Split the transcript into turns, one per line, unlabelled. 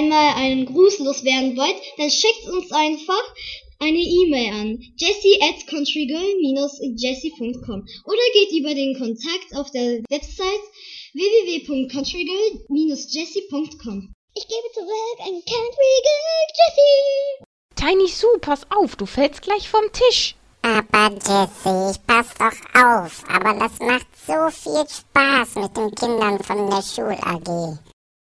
einmal einen Gruß loswerden wollt, dann schickt uns einfach eine E-Mail an jessie@countrygirl-jessie.com oder geht über den Kontakt auf der Website www.countrygirl-jessie.com. Ich gebe zurück an Country Girl Jessie.
Tiny Sue, pass auf, du fällst gleich vom Tisch.
Aber Jessie, ich pass doch auf. Aber das macht so viel Spaß mit den Kindern von der Schul-AG.